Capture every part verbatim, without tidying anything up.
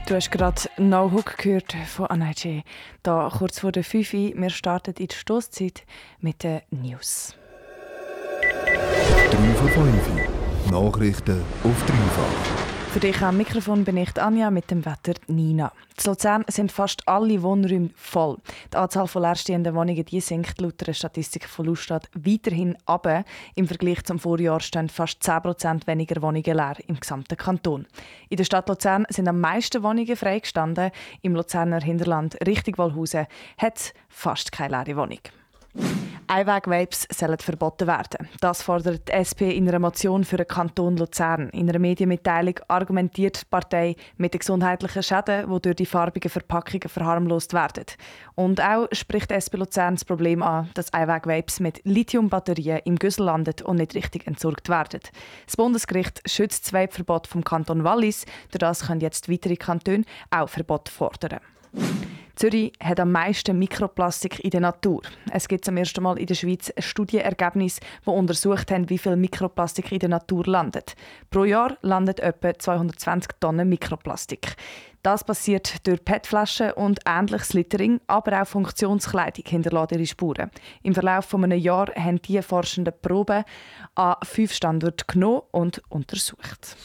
Du hast gerade «No Hook» gehört von Anaï. Da kurz vor der fünf Uhr. Wir starten in die Stosszeit mit den News. drei vor fünf. Nachrichten auf dreifach. Für dich am Mikrofon bin ich Anja, mit dem Wetter Nina. In Luzern sind fast alle Wohnräume voll. Die Anzahl von leerstehenden Wohnungen die sinkt laut der Statistik von Luststadt weiterhin ab. Im Vergleich zum Vorjahr stehen fast zehn Prozent weniger Wohnungen leer im gesamten Kanton. In der Stadt Luzern sind am meisten Wohnungen freigestanden. Im Luzerner Hinterland Richtung Wolhusen hat es fast keine leere Wohnung. Einweg-Vapes sollen verboten werden. Das fordert die S P in einer Motion für den Kanton Luzern. In einer Medienmitteilung argumentiert die Partei mit den gesundheitlichen Schäden, die durch die farbigen Verpackungen verharmlost werden. Und auch spricht die S P Luzern das Problem an, dass Einweg-Vapes mit Lithium-Batterien im Güssel landen und nicht richtig entsorgt werden. Das Bundesgericht schützt das Vape-Verbot vom Kanton Wallis. Durch das können jetzt weitere Kantone auch Verbot fordern. Zürich hat am meisten Mikroplastik in der Natur. Es gibt zum ersten Mal in der Schweiz ein Studienergebnis, das untersucht hat, wie viel Mikroplastik in der Natur landet. Pro Jahr landet etwa zweihundertzwanzig Tonnen Mikroplastik. Das passiert durch P E T-Flaschen und ähnliches Littering, aber auch Funktionskleidung hinterlässt ihre Spuren. Im Verlauf von einem Jahr haben die Forschenden Proben an fünf Standorten genommen und untersucht.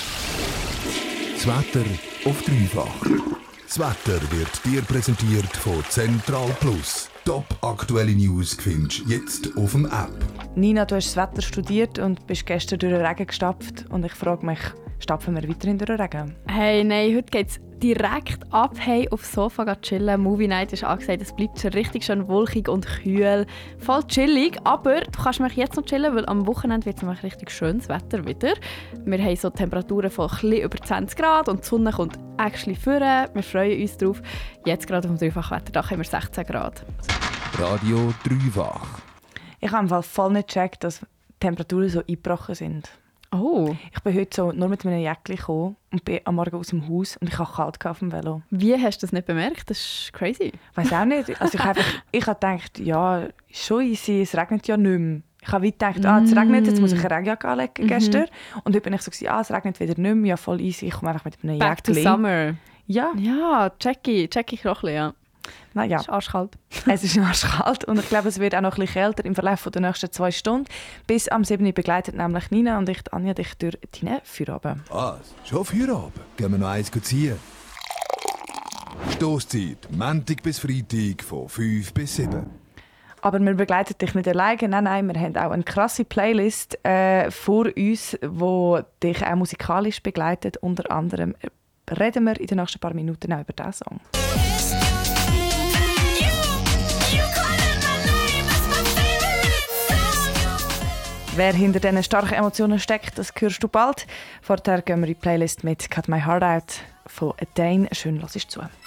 Das Wetter auf dreifach. Das Wetter wird dir präsentiert von Central Plus. Top aktuelle News findest du jetzt auf dem App. Nina, du hast das Wetter studiert und bist gestern durch den Regen gestapft. Und ich frage mich, stapfen wir weiterhin durch den Regen? Hey, nein, heute geht es direkt ab. Hey, aufs Sofa chillen. Movie Night ist angesagt. Es bleibt schon richtig schön wolkig und kühl. Voll chillig. Aber du kannst mich jetzt noch chillen, weil am Wochenende wird es nämlich richtig schönes Wetter wieder. Wir haben so Temperaturen von etwas über zwanzig Grad und die Sonne kommt actually vorne. Wir freuen uns drauf. Jetzt gerade auf dem Dreifachwetterdach haben wir sechzehn Grad. Radio Dreifach. Ich habe im Fall voll nicht gecheckt, dass die Temperaturen so eingebrochen sind. Oh. Ich bin heute so nur mit meinem Jäckchen gekommen und bin am Morgen aus dem Haus und ich hatte kalt auf dem Velo. Wie hast du das nicht bemerkt? Das ist crazy. Ich weiss auch nicht. Also ich habe ich hab gedacht, ja, schon easy, es regnet ja nicht mehr. Ich habe gedacht, mm. ah, es regnet, jetzt muss ich eine Regenjacke anlegen gestern. Mm-hmm. Und heute bin ich so, ah, es regnet wieder nicht mehr, ja, voll easy, ich komme einfach mit einem Jäckchen. Back to summer. Ja. Ja, checky, checky auch ein bisschen, ja. Naja. Es ist arschkalt. Es ist arschkalt und ich glaube, es wird auch noch ein bisschen kälter im Verlauf der nächsten zwei Stunden. Bis am sieben Uhr begleitet nämlich Nina und ich, Anja, dich durch deinen Feierabend. Was? Schon Feierabend? Gehen wir noch eins ziehen? Stosszeit, Montag bis Freitag von fünf bis sieben. Aber wir begleiten dich nicht alleine. Nein, nein, wir haben auch eine krasse Playlist äh, vor uns, die dich auch musikalisch begleitet. Unter anderem reden wir in den nächsten paar Minuten auch über diesen Song. Wer hinter diesen starken Emotionen steckt, das hörst du bald. Vorher gehen wir in die Playlist mit «Cut My Heart Out» von Dane. Schön, lass es zu.